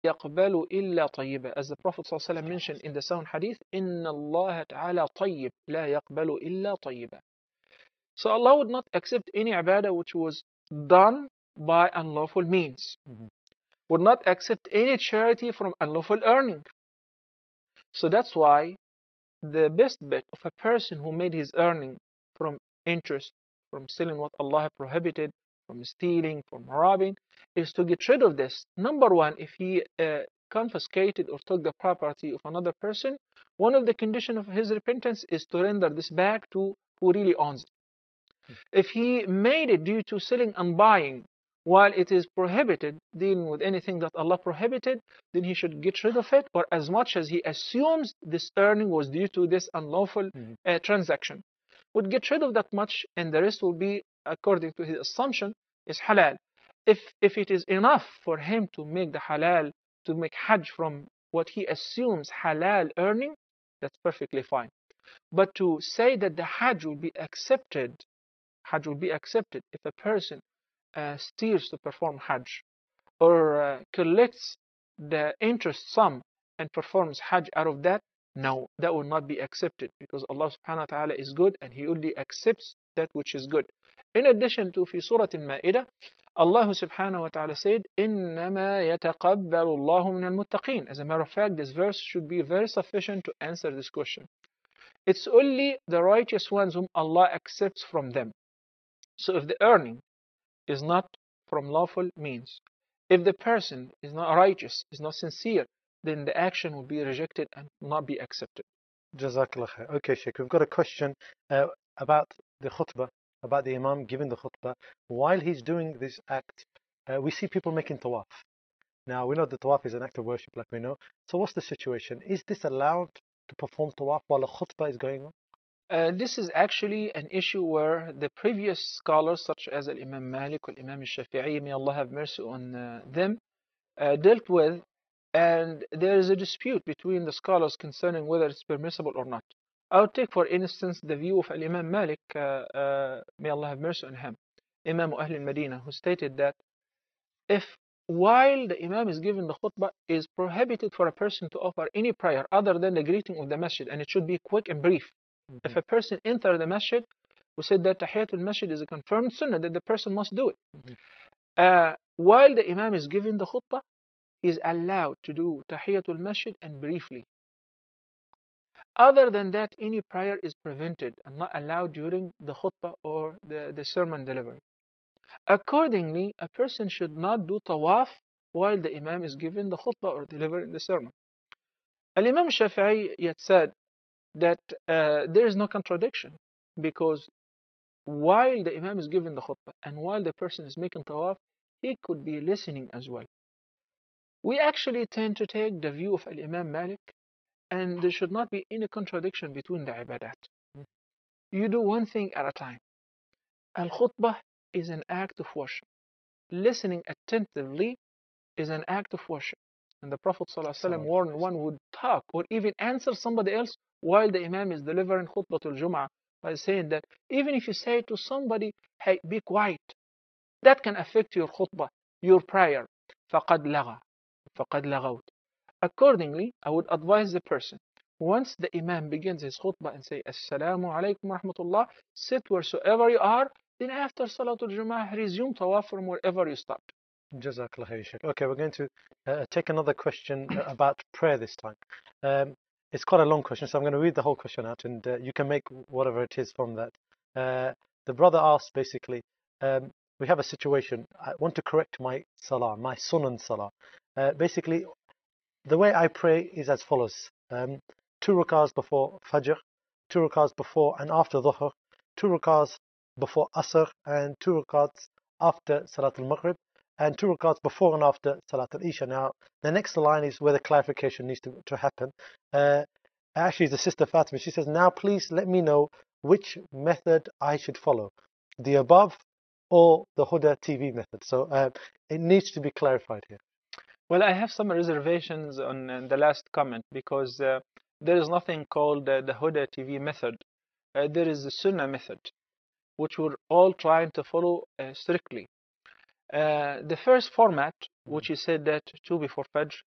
يقبل إلا طيبا. As the Prophet ﷺ mentioned in the sound hadith, إن الله تعالى طيب لا يقبل إلا طيبا. So Allah would not accept any ibadah which was done by unlawful means. Would not accept any charity from unlawful earning. So that's why the best bet of a person who made his earning from interest, from selling what Allah prohibited, from stealing, from robbing, is to get rid of this. Number one, if he confiscated or took the property of another person, one of the conditions of his repentance is to render this back to who really owns it. If he made it due to selling and buying, while it is prohibited, dealing with anything that Allah prohibited, then he should get rid of it, or as much as he assumes this earning was due to this unlawful transaction, would get rid of that much, and the rest will be, according to his assumption, is halal. If it is enough for him to make the halal, to make hajj from what he assumes halal earning, that's perfectly fine. But to say that the hajj will be accepted if a person steers to perform hajj, or collects the interest sum and performs hajj out of that, no, that will not be accepted, because Allah subhanahu wa ta'ala is good and He only accepts that which is good. In addition to, في Surah Al-Ma'idah, Allah subhanahu wa ta'ala said, إِنَّمَا يَتَقَبَّلُ اللَّهُ مِنَ الْمُتَّقِينَ. As a matter of fact, this verse should be very sufficient to answer this question. It's only the righteous ones whom Allah accepts from them. So if the earning is not from lawful means, if the person is not righteous, is not sincere, then the action will be rejected and not be accepted. Jazakallah khair. Okay, Sheikh, we've got a question about the khutbah, about the Imam giving the khutbah. While he's doing this act, we see people making tawaf. Now, we know that tawaf is an act of worship, like we know. So what's the situation? Is this allowed to perform tawaf while a khutbah is going on? This is actually an issue where the previous scholars, such as Imam Malik or Imam Shafi'i, may Allah have mercy on them, dealt with, and there is a dispute between the scholars concerning whether it's permissible or not. I'll take, for instance, the view of Imam Malik, may Allah have mercy on him, Imam Ahl al-Madinah, who stated that if while the Imam is giving the khutbah, is prohibited for a person to offer any prayer other than the greeting of the masjid, and it should be quick and brief. If a person enters the masjid, we said that Tahiyatul Masjid is a confirmed sunnah that the person must do it. While the Imam is giving the khutbah, he is allowed to do Tahiyatul Masjid and briefly. Other than that, any prayer is prevented and not allowed during the khutbah or the sermon delivery. Accordingly, a person should not do tawaf while the Imam is giving the khutbah or delivering the sermon. Al-Imam Shafi'i yet said that there is no contradiction, because while the Imam is giving the khutbah and while the person is making tawaf, he could be listening as well. We actually tend to take the view of Imam Malik, and there should not be any contradiction between the ibadat. You do one thing at a time. Al-khutbah is an act of worship. Listening attentively is an act of worship. And the Prophet ﷺ warned one would talk or even answer somebody else while the Imam is delivering khutbatul Jum'ah, by saying that even if you say to somebody, hey, be quiet, that can affect your khutbah, your prayer. فَقَدْ لَغَى فَقَدْ لَغَوْتَ. Accordingly, I would advise the person, once the Imam begins his khutbah and say, Assalamu alaikum wa rahmatullah, sit wheresoever you are, then after Salatul Jum'ah, resume tawaf from wherever you stopped. Jazakallah khair, Sheikh. Okay, we're going to take another question about prayer this time. It's quite a long question, so I'm going to read the whole question out, and you can make whatever it is from that. The brother asked, basically, we have a situation. I want to correct my salah, my sunan salah. Basically, the way I pray is as follows. 2 rakahs before Fajr, 2 rakahs before and after Dhuhr, 2 rakahs before Asr, and 2 rakahs after Salatul Maghrib, and 2 rakahs before and after Salatul Isha. Now, the next line is where the clarification needs to happen. Actually, the sister Fatima, she says, now please let me know which method I should follow, the above or the Huda TV method. So it needs to be clarified here. Well, I have some reservations on the last comment, because there is nothing called the Huda TV method. There is the Sunnah method, which we're all trying to follow strictly. The first format which is said that 2 before Fajr,